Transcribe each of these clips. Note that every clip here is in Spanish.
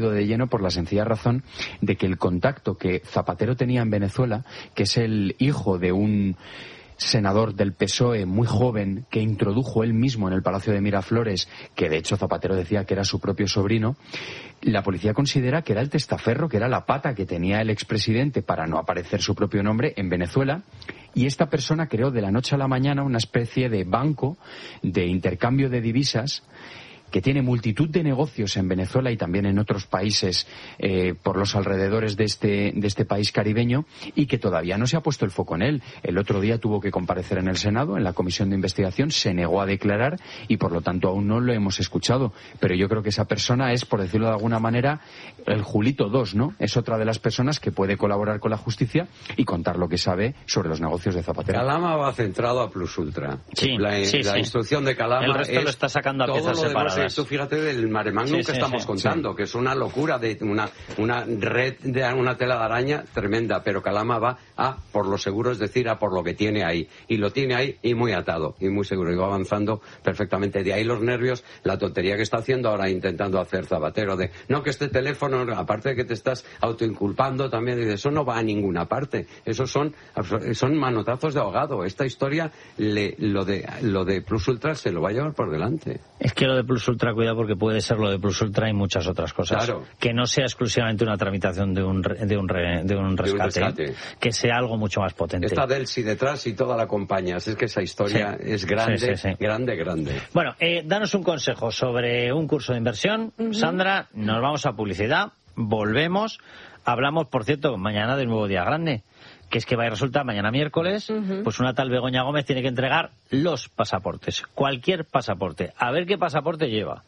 de lleno por la sencilla razón de que el contacto que Zapatero tenía en Venezuela, que es el hijo de un senador del PSOE muy joven que introdujo él mismo en el Palacio de Miraflores, que de hecho Zapatero decía que era su propio sobrino, la policía considera que era el testaferro, que era la pata que tenía el expresidente para no aparecer su propio nombre en Venezuela, y esta persona creó de la noche a la mañana una especie de banco de intercambio de divisas que tiene multitud de negocios en Venezuela y también en otros países por los alrededores de este país caribeño, y que todavía no se ha puesto el foco en él. El otro día tuvo que comparecer en el Senado, en la comisión de investigación, se negó a declarar y por lo tanto aún no lo hemos escuchado. Pero yo creo que esa persona es, por decirlo de alguna manera, el Julito 2, ¿no? Es otra de las personas que puede colaborar con la justicia y contar lo que sabe sobre los negocios de Zapatero. Calama va centrado a Plus Ultra. Sí, la instrucción de Calama el resto es lo está sacando a piezas separadas. Tú fíjate del maremánum que estamos contando, que es una locura, de una red de una tela de araña tremenda, pero Calama va a por lo seguro, es decir, a por lo que tiene ahí, y lo tiene ahí y muy atado, y muy seguro, y va avanzando perfectamente. De ahí los nervios, la tontería que está haciendo ahora intentando hacer Zapatero, de no, que este teléfono, aparte de que te estás autoinculpando también, de eso no va a ninguna parte, esos son manotazos de ahogado. Esta historia, lo de Plus Ultra se lo va a llevar por delante. Es que lo de Plus Ultra, cuidado, porque puede ser lo de Plus Ultra y muchas otras cosas. Claro. Que no sea exclusivamente una tramitación de un rescate, que sea algo mucho más potente. Está Delsi detrás y toda la compañía. Es que esa historia es grande, grande. Bueno, danos un consejo sobre un curso de inversión. Sandra, nos vamos a publicidad, volvemos, hablamos, por cierto, mañana del nuevo día grande, que es que va a resultar mañana miércoles, pues una tal Begoña Gómez tiene que entregar los pasaportes, cualquier pasaporte, a ver qué pasaporte lleva,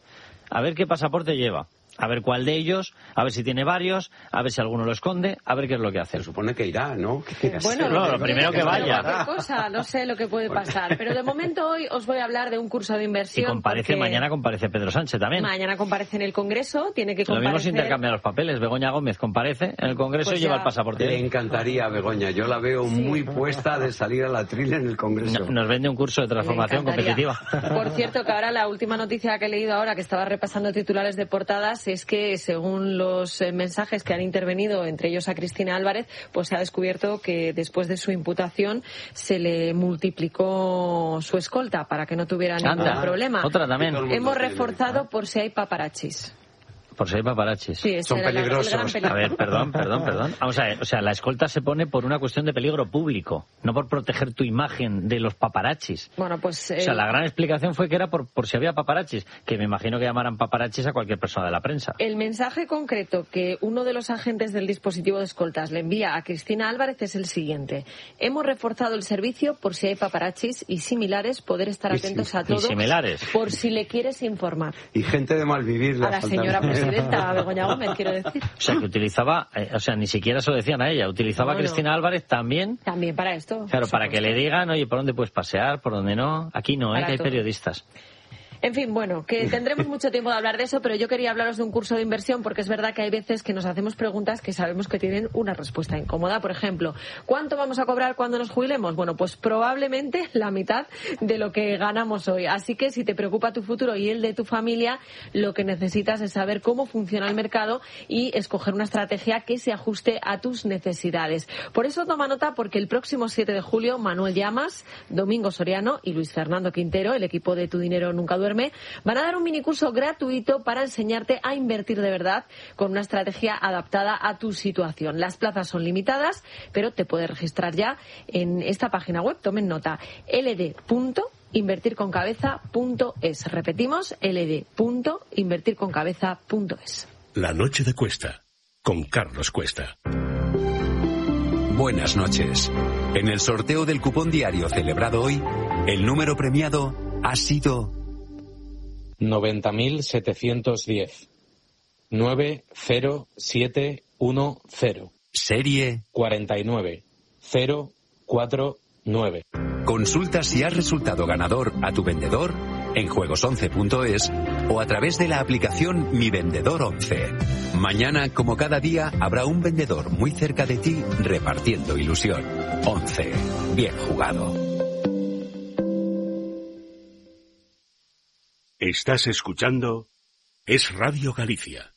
a ver cuál de ellos, a ver si tiene varios, a ver si alguno lo esconde, a ver qué es lo que hace. Se supone que irá, ¿no? Bueno, lo primero que vaya. Cosa, no sé lo que puede pasar, pero de momento hoy os voy a hablar de un curso de inversión. Y mañana comparece Pedro Sánchez también. Mañana comparece en el Congreso, tiene que comparecer. Lo mismo se intercambian los papeles. Begoña Gómez comparece en el Congreso y lleva el pasaporte. Le encantaría a Begoña, yo la veo muy puesta de salir a la tril en el Congreso. Nos vende un curso de transformación competitiva. Por cierto, que ahora la última noticia que he leído ahora, que estaba repasando titulares de portadas, es que según los mensajes que han intervenido, entre ellos a Cristina Álvarez, pues se ha descubierto que después de su imputación se le multiplicó su escolta para que no tuviera ningún problema. Otra también. Hemos reforzado por si hay paparachis. Por si hay paparachis. Sí, son peligrosos. A ver, perdón. Vamos a ver, o sea, la escolta se pone por una cuestión de peligro público, no por proteger tu imagen de los paparachis. Bueno, pues... O sea, la gran explicación fue que era por si había paparachis, que me imagino que llamaran paparachis a cualquier persona de la prensa. El mensaje concreto que uno de los agentes del dispositivo de escoltas le envía a Cristina Álvarez es el siguiente: hemos reforzado el servicio por si hay paparachis y similares, poder estar atentos a todo. Y similares. Por si le quieres informar. Y gente de malvivir. A la señora presidenta, Begoña Gómez, quiero decir. O sea, que utilizaba, ni siquiera se lo decían a ella, utilizaba a Cristina Álvarez también. También para esto. Claro, para que le digan, oye, ¿por dónde puedes pasear? ¿Por dónde no? Aquí no, que hay periodistas. En fin, bueno, que tendremos mucho tiempo de hablar de eso, pero yo quería hablaros de un curso de inversión porque es verdad que hay veces que nos hacemos preguntas que sabemos que tienen una respuesta incómoda. Por ejemplo, ¿cuánto vamos a cobrar cuando nos jubilemos? Bueno, pues probablemente la mitad de lo que ganamos hoy. Así que si te preocupa tu futuro y el de tu familia, lo que necesitas es saber cómo funciona el mercado y escoger una estrategia que se ajuste a tus necesidades. Por eso toma nota, porque el próximo 7 de julio Manuel Llamas, Domingo Soriano y Luis Fernando Quintero, el equipo de Tu Dinero Nunca Duerme, van a dar un minicurso gratuito para enseñarte a invertir de verdad con una estrategia adaptada a tu situación. Las plazas son limitadas, pero te puedes registrar ya en esta página web. Tomen nota: ld.invertirconcabeza.es. Repetimos, ld.invertirconcabeza.es. La noche de Cuesta, con Carlos Cuesta. Buenas noches. En el sorteo del cupón diario celebrado hoy, el número premiado ha sido 90.710. 90710. Serie 49049. Consulta si has resultado ganador a tu vendedor en juegos11.es o a través de la aplicación Mi Vendedor 11. Mañana, como cada día, habrá un vendedor muy cerca de ti repartiendo ilusión. 11. Bien jugado. Estás escuchando Es Radio Galicia.